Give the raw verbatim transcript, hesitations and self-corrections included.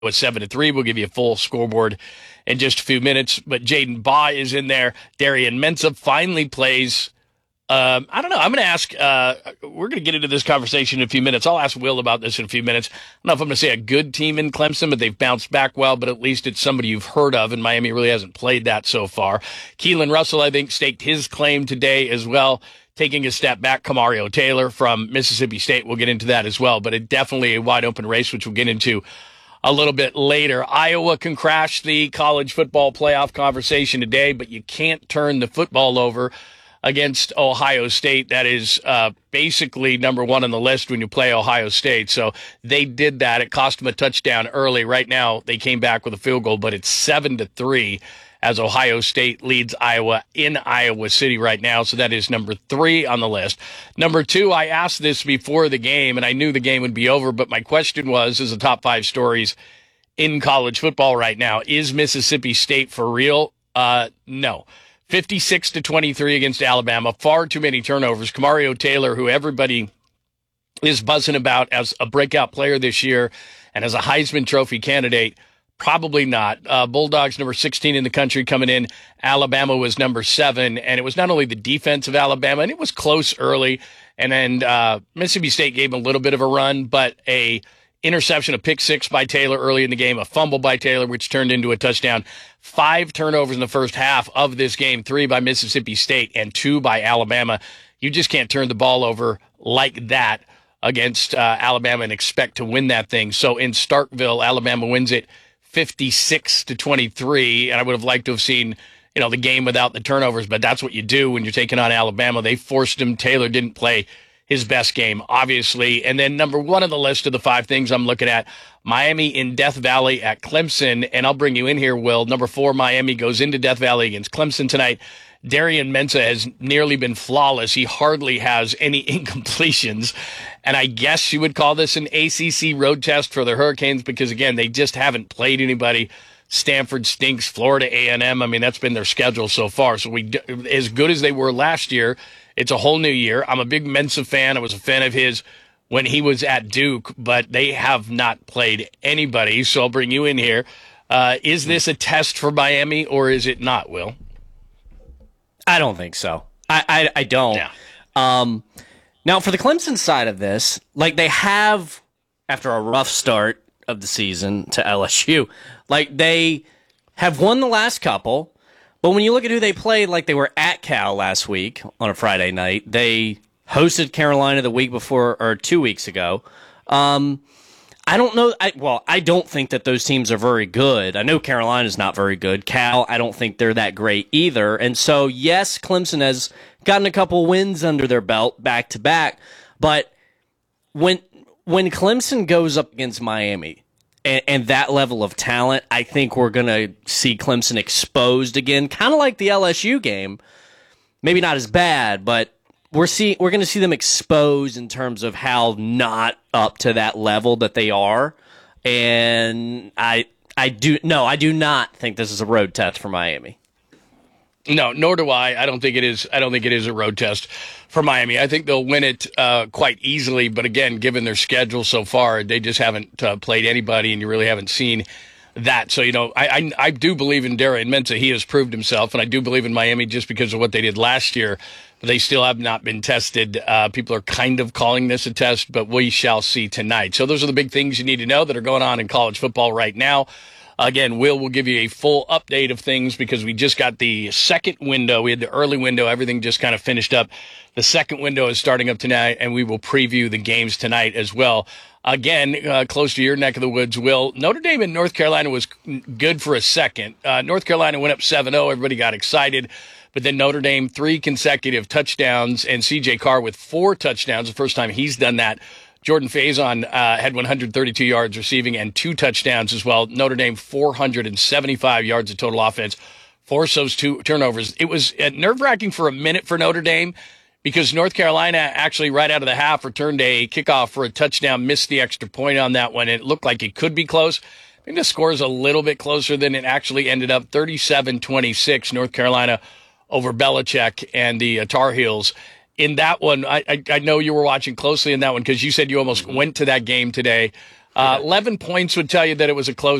was seven to three. We'll give you a full scoreboard in just a few minutes. But Jaden Baugh is in there. Darian Mensah finally plays. Um, I don't know. I'm going to ask. Uh, we're going to get into this conversation in a few minutes. I'll ask Will about this in a few minutes. I don't know if I'm going to say a good team in Clemson, but they've bounced back well. But at least it's somebody you've heard of, and Miami really hasn't played that so far. Keelan Russell, I think, staked his claim today as well. Taking a step back, Kamario Taylor from Mississippi State. We'll get into that as well. But it definitely a wide open race, which we'll get into a little bit later. Iowa can crash the college football playoff conversation today, but you can't turn the football over against Ohio State. That is uh, basically number one on the list when you play Ohio State. So they did that. It cost them a touchdown early. Right now, they came back with a field goal, but it's seven to three as Ohio State leads Iowa in Iowa City right now. So that is number three on the list. Number two, I asked this before the game, and I knew the game would be over, but my question was, is the top five stories in college football right now, is Mississippi State for real? Uh, no. fifty-six to twenty-three against Alabama. Far too many turnovers. Kamario Taylor, who everybody is buzzing about as a breakout player this year and as a Heisman Trophy candidate, probably not. Uh, Bulldogs number sixteen in the country coming in. Alabama was number seven, and it was not only the defense of Alabama, and it was close early, and then uh, Mississippi State gave them a little bit of a run, but a interception, a pick six by Taylor early in the game, a fumble by Taylor, which turned into a touchdown. Five turnovers in the first half of this game, three by Mississippi State and two by Alabama. You just can't turn the ball over like that against uh, Alabama and expect to win that thing. So in Starkville, Alabama wins it fifty-six to twenty-three, and I would have liked to have seen, you know, the game without the turnovers, but that's what you do when you're taking on Alabama. They forced him. Taylor didn't play his best game, obviously. And then number one on the list of the five things I'm looking at, Miami in Death Valley at Clemson, and I'll bring you in here, Will. Number four, Miami goes into Death Valley against Clemson tonight. Darian Mensah has nearly been flawless. He hardly has any incompletions. And I guess you would call this an A C C road test for the Hurricanes because, again, they just haven't played anybody. Stanford stinks. Florida A and M, I mean, that's been their schedule so far. So we, as good as they were last year, it's a whole new year. I'm a big Mensah fan. I was a fan of his when he was at Duke, but they have not played anybody. So I'll bring you in here. Uh, is this a test for Miami or is it not, Will? I don't think so. I, I, I don't. Yeah. Um, now, for the Clemson side of this, like they have, after a rough start of the season to L S U, like they have won the last couple, but when you look at who they played, like they were at Cal last week on a Friday night. They hosted Carolina the week before, or two weeks ago. Um, I don't know. I, well, I don't think that those teams are very good. I know Carolina's not very good. Cal, I don't think they're that great either. And so, yes, Clemson has gotten a couple wins under their belt back to back. But when when Clemson goes up against Miami and, and that level of talent, I think we're going to see Clemson exposed again, kind of like the L S U game. Maybe not as bad, but We're see we're going to see them exposed in terms of how not up to that level that they are, and I I do no I do not think this is a road test for Miami. No, nor do I. I don't think it is. I don't think it is a road test for Miami. I think they'll win it uh, quite easily. But again, given their schedule so far, they just haven't uh, played anybody, and you really haven't seen that. So, you know, I, I I do believe in Darian Mensah. He has proved himself, and I do believe in Miami just because of what they did last year. But they still have not been tested. Uh, people are kind of calling this a test, but we shall see tonight. So those are the big things you need to know that are going on in college football right now. Again, Will will give you a full update of things because we just got the second window. We had the early window. Everything just kind of finished up. The second window is starting up tonight, and we will preview the games tonight as well. Again, uh, close to your neck of the woods, Will. Notre Dame in North Carolina was good for a second. Uh, North Carolina went up seven oh. Everybody got excited. But then Notre Dame, three consecutive touchdowns, and C J Carr with four touchdowns, the first time he's done that. Jordan Faison uh, had one hundred thirty-two yards receiving and two touchdowns as well. Notre Dame, four hundred seventy-five yards of total offense, forced those two turnovers. It was uh, nerve-wracking for a minute for Notre Dame because North Carolina actually right out of the half returned a kickoff for a touchdown, missed the extra point on that one. It looked like it could be close. I think the score is a little bit closer than it actually ended up, thirty-seven twenty-six, North Carolina over Belichick and the uh, Tar Heels. In that one, I, I, I know you were watching closely in that one because you said you almost went to that game today. Uh, eleven points would tell you that it was a close